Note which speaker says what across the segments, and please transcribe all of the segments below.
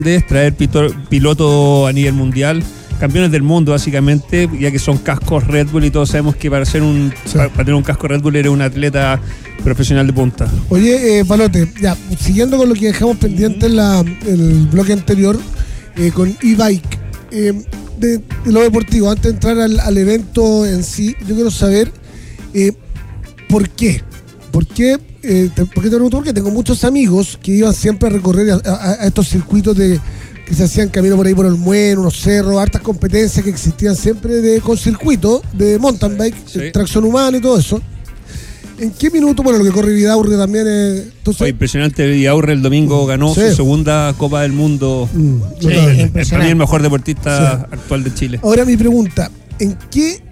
Speaker 1: es traer piloto a nivel mundial, campeones del mundo básicamente, ya que son cascos Red Bull y todos sabemos que para tener un casco Red Bull eres un atleta profesional de punta.
Speaker 2: Oye, Palote, ya, siguiendo con lo que dejamos pendiente en el bloque anterior, con e-bike, de lo deportivo, antes de entrar al evento en sí, yo quiero saber ¿por qué? ¿Por qué te pregunto? Porque tengo muchos amigos que iban siempre a recorrer a estos circuitos que se hacían camino por ahí por el Mueno, unos cerros, hartas competencias que existían siempre con circuito de mountain bike, sí. Tracción humana y todo eso. ¿En qué minuto? Bueno, lo que corre Vidaurre también es...
Speaker 1: Fue impresionante. Vidaurre el domingo ganó su segunda Copa del Mundo. Para mí el mejor deportista actual de Chile.
Speaker 2: Ahora mi pregunta, ¿en qué,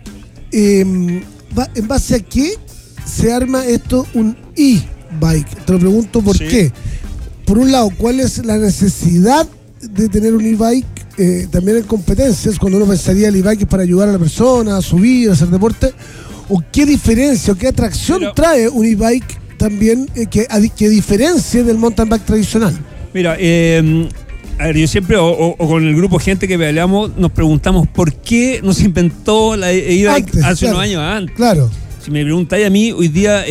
Speaker 2: en base a qué se arma esto un e-bike? Te lo pregunto por qué. Por un lado, ¿cuál es la necesidad de tener un e-bike también en competencias? Cuando uno pensaría el e-bike es para ayudar a la persona a subir, a hacer deporte. ¿O qué diferencia o qué atracción trae un e-bike también que diferencie del mountain bike tradicional?
Speaker 1: Mira, a ver, yo siempre, o con el grupo de gente que peleamos, nos preguntamos por qué no se inventó la e-bike hace unos años antes.
Speaker 2: Claro.
Speaker 1: Si me preguntáis a mí, hoy día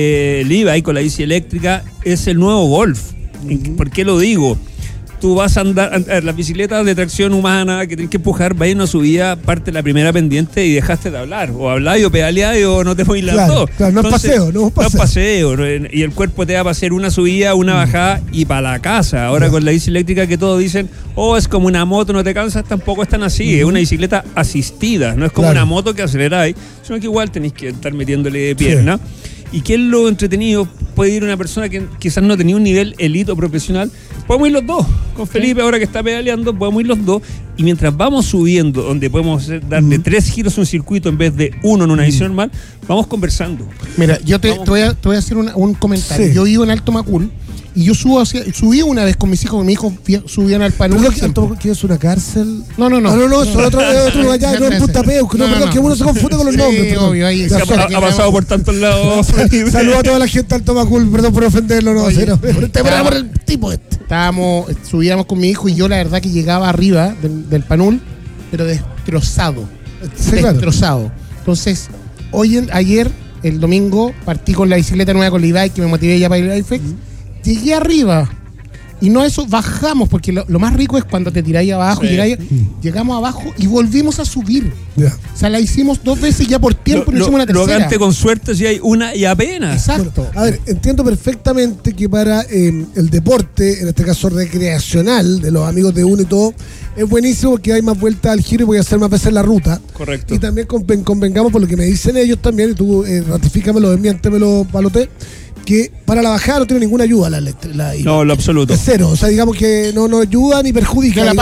Speaker 1: el e-bike con la bici eléctrica es el nuevo golf. ¿Por qué lo digo? Tú vas a andar, las bicicletas de tracción humana que tienes que empujar, vas a una subida, parte la primera pendiente y dejaste de hablar. O habláis o pedaleáis o no te voy las dos.
Speaker 2: Claro, no es paseo. No es
Speaker 1: paseo. Y el cuerpo te va para hacer una subida, una bajada y para la casa. Ahora con la bici eléctrica que todos dicen, es como una moto, no te cansas, tampoco es tan así. Es una bicicleta asistida, no es como una moto que aceleráis, sino que igual tenéis que estar metiéndole de pierna. Sí. ¿Y qué es lo entretenido? Puede ir una persona que quizás no tenía un nivel elite o profesional. Podemos ir los dos. Con Felipe, ahora que está pedaleando, podemos ir los dos. Y mientras vamos subiendo, donde podemos darle 3 giros a un circuito en vez de 1 en una bici normal, vamos conversando.
Speaker 3: Mira, yo te voy a hacer un comentario. Sí. Yo vivo en Alto Macul y yo subí una vez con mis hijos, subían al Panul.
Speaker 2: ¿Qué es una cárcel?
Speaker 3: No,
Speaker 2: es otro allá, no es Punta Peuco. Perdón, que uno se confunde con los nombres.
Speaker 3: Obvio, ahí
Speaker 1: ha pasado por tantos lados.
Speaker 2: Saludos a toda la gente de Alto Macul, perdón por ofenderlo, por el tipo este.
Speaker 3: Subíamos con mi hijo y yo la verdad que llegaba arriba del Panul, pero destrozado. Destrozado. Entonces, ayer, el domingo, partí con la bicicleta nueva con la e-bike, que me motivé ya para ir al IFEX. Llegué arriba y no eso, bajamos, porque lo más rico es cuando te tiráis abajo, llegamos abajo y volvimos a subir. O sea, la hicimos 2 veces ya por tiempo, no hicimos una tercera.
Speaker 1: Lo gante con suerte si hay una y apenas.
Speaker 3: Exacto.
Speaker 2: Bueno, a ver, entiendo perfectamente que para el deporte, en este caso recreacional, de los amigos de uno y todo, es buenísimo porque hay más vueltas al giro y voy a hacer más veces la ruta.
Speaker 1: Correcto.
Speaker 2: Y también convengamos por lo que me dicen ellos también, y tú ratifícamelo, desmiéntemelo, Palote, que para la bajada no tiene ninguna ayuda la
Speaker 1: no, lo absoluto.
Speaker 2: Es cero, o sea, digamos que no ayuda ni perjudica.
Speaker 3: La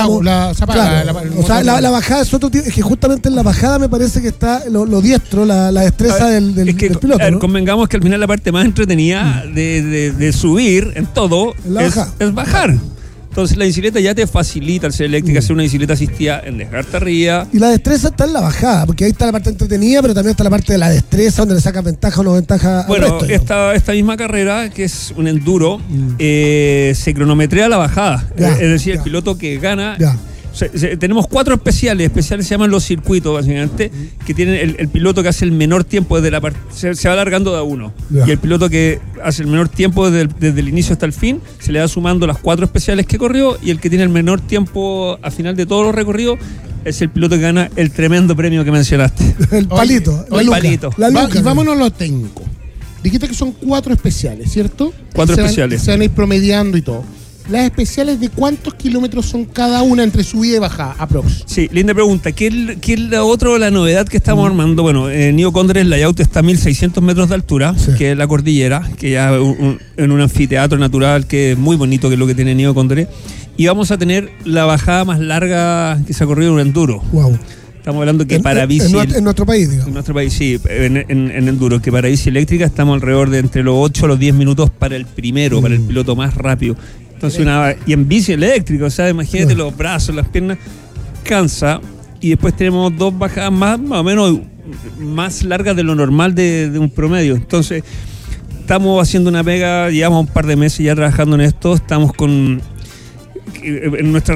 Speaker 2: bajada es otro tipo, es que justamente en la bajada me parece que está lo diestro, la destreza del piloto, ¿no?
Speaker 1: Convengamos que al final la parte más entretenida de subir en todo es bajar. Entonces la bicicleta ya te facilita al ser eléctrica, ser una bicicleta asistida en dejarte arriba.
Speaker 2: Y la destreza está en la bajada, porque ahí está la parte entretenida, pero también está la parte de la destreza, donde le sacas ventaja o no ventaja al resto.
Speaker 1: Bueno, esta misma carrera, que es un enduro, se cronometrea la bajada. Es decir, el piloto que gana... tenemos 4 especiales se llaman los circuitos básicamente, que tienen el piloto que hace el menor tiempo desde la parte, se va alargando de a uno, y el piloto que hace el menor tiempo desde el inicio hasta el fin, se le va sumando las 4 especiales que corrió, y el que tiene el menor tiempo al final de todos los recorridos es el piloto que gana el tremendo premio que mencionaste.
Speaker 2: El palito.
Speaker 3: La luca. Y vámonos a lo técnico. Dijiste que son 4 especiales, ¿cierto?
Speaker 1: 4 especiales.
Speaker 3: Se van a ir promediando y todo. Las especiales, ¿de cuántos kilómetros son cada una entre subida y bajada, aprox? Sí,
Speaker 1: linda pregunta. ¿Qué es la novedad que estamos armando? Bueno, Nio Condres Layout está a 1.600 metros de altura, que es la cordillera, que ya en un anfiteatro natural que es muy bonito, que es lo que tiene Nio Condres. Y vamos a tener la bajada más larga que se ha corrido en un enduro.
Speaker 2: Wow.
Speaker 1: Estamos hablando que para bici...
Speaker 2: En nuestro país, digamos.
Speaker 1: En nuestro país, sí, en enduro. Que para bici eléctrica estamos alrededor de entre los 8 a los 10 minutos para el primero, para el piloto más rápido. Entonces y en bici eléctrica, o sea, imagínate los brazos, las piernas, cansa. Y después tenemos 2 bajadas más o menos más largas de lo normal de un promedio. Entonces, estamos haciendo una pega, llevamos un par de meses ya trabajando en esto, estamos con en nuestra